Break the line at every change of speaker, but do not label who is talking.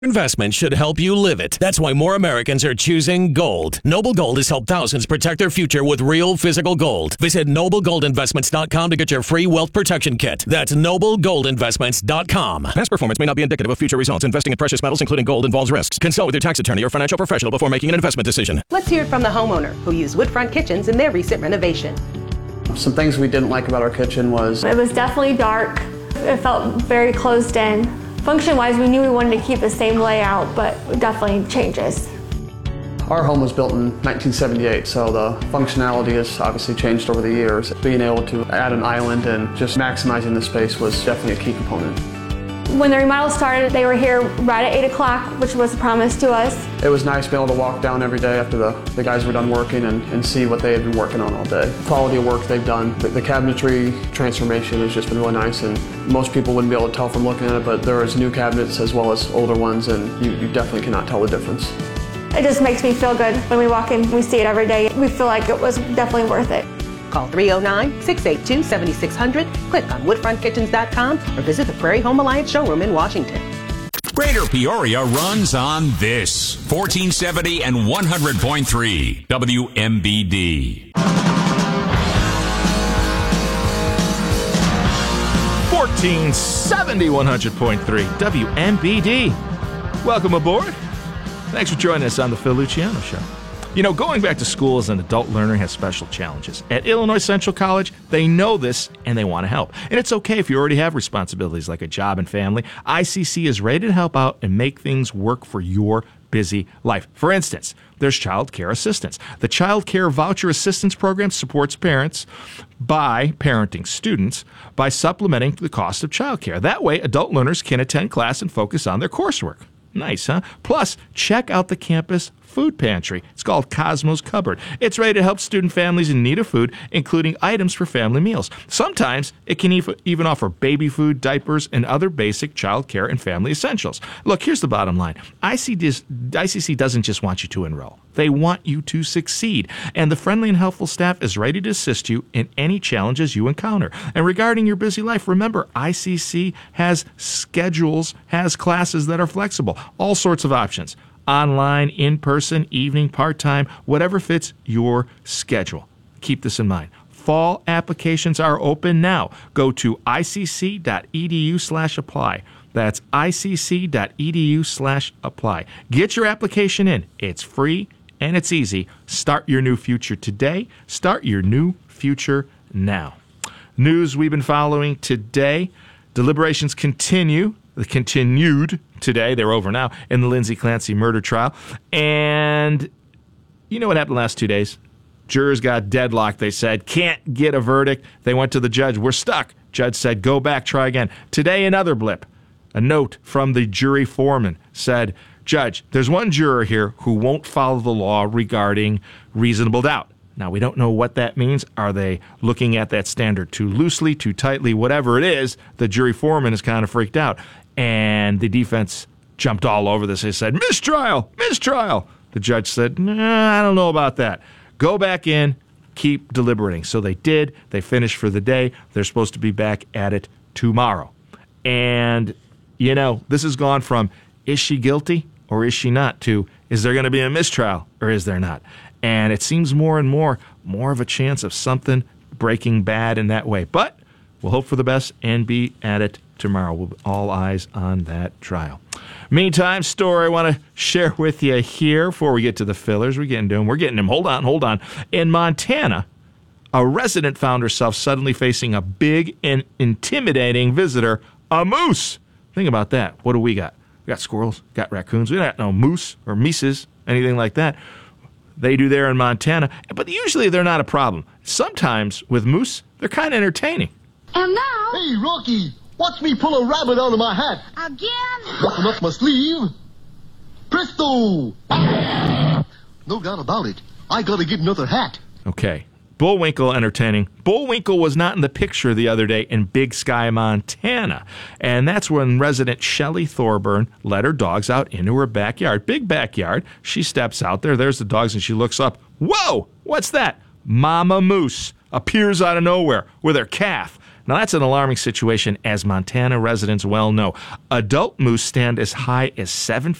Investment should help you live it. That's why more Americans are choosing gold. Noble Gold has helped thousands protect their future with real physical gold. Visit NobleGoldInvestments.com to get your free wealth protection kit. That's NobleGoldInvestments.com. Past performance may not be indicative of future results. Investing in precious metals, including gold, involves risks. Consult with your tax attorney or financial professional before making an investment decision.
Let's hear it from the homeowner who used Woodfront Kitchens in their recent renovation.
Some things we didn't like about our kitchen was
it was definitely dark. It felt very closed in. Function-wise, we knew we wanted to keep the same layout, but definitely changes.
our home was built in 1978, so the functionality has obviously changed over the years. Being able to add an island and just maximizing the space was definitely a key component.
When the remodel started, they were here right at 8 o'clock, which was a promise to us.
It was nice being able to walk down every day after the guys were done working and see what they had been working on all day. The quality of work they've done. The cabinetry transformation has just been really nice, and most people wouldn't be able to tell from looking at it, but there is new cabinets as well as older ones, and you definitely cannot tell the difference.
It just makes me feel good when we walk in, we see it every day. We feel like it was definitely worth it.
Call 309-682-7600, click on woodfrontkitchens.com, or visit the Prairie Home Alliance showroom in Washington.
Greater Peoria runs on this. 1470 and 100.3 WMBD.
1470, 100.3 WMBD. Welcome aboard. Thanks for joining us on the Phil Luciano Show. You know, going back to school as an adult learner has special challenges. At Illinois Central College, they know this and they want to help. And it's okay if you already have responsibilities like a job and family. ICC is ready to help out and make things work for your busy life. For instance, there's Child Care Assistance. The Child Care Voucher Assistance Program supports parents by parenting students by supplementing the cost of child care. That way, adult learners can attend class and focus on their coursework. Nice, huh? Plus, check out the campus food pantry. It's called Cosmos Cupboard. It's ready to help student families in need of food, including items for family meals. Sometimes it can even offer baby food, diapers, and other basic child care and family essentials. Look, here's the bottom line. ICC doesn't just want you to enroll. They want you to succeed. And the friendly and helpful staff is ready to assist you in any challenges you encounter. And regarding your busy life, remember, ICC has schedules, has classes that are flexible, all sorts of options. Online, in-person, evening, part-time, whatever fits your schedule. Keep this in mind. Fall applications are open now. Go to icc.edu/apply. That's icc.edu/apply. Get your application in. It's free and it's easy. Start your new future today. Start your new future now. News we've been following today. Deliberations continued today. They're over now in the Lindsay Clancy murder trial. And you know what happened the last 2 days? Jurors got deadlocked. They said, can't get a verdict. They went to the judge. We're stuck. Judge said, go back, try again. Today, another blip. A note from the jury foreman said, Judge, there's one juror here who won't follow the law regarding reasonable doubt. Now, we don't know what that means. Are they looking at that standard too loosely, too tightly, whatever it is? The jury foreman is kind of freaked out. And the defense jumped all over this. They said, mistrial, mistrial. The judge said, nah, I don't know about that. Go back in, keep deliberating. So they did. They finished for the day. They're supposed to be back at it tomorrow. And, you know, this has gone from, is she guilty or is she not, to, is there going to be a mistrial or is there not? And it seems more and more of a chance of something breaking bad in that way. But we'll hope for the best and be at it tomorrow. We'll be all eyes on that trial. Meantime, story I want to share with you here before we get to the fillers. We're getting to them. We're getting them. Hold on. In Montana, a resident found herself suddenly facing a big and intimidating visitor, a moose. Think about that. What do we got? We got squirrels, got raccoons. We got no moose or mises, anything like that. They do there in Montana, but usually they're not a problem. Sometimes with moose, they're kind of entertaining.
And now...
Hey, Rocky, watch me pull a rabbit out of my hat.
Again?
Nothing up my sleeve. Presto! No doubt about it. I gotta get another hat.
Okay. Bullwinkle entertaining. Bullwinkle was not in the picture the other day in Big Sky, Montana. And that's when resident Shelley Thorburn let her dogs out into her backyard. Big backyard. She steps out there. There's the dogs, and she looks up. Whoa! What's that? Mama Moose appears out of nowhere with her calf. Now, that's an alarming situation, as Montana residents well know. Adult moose stand as high as 7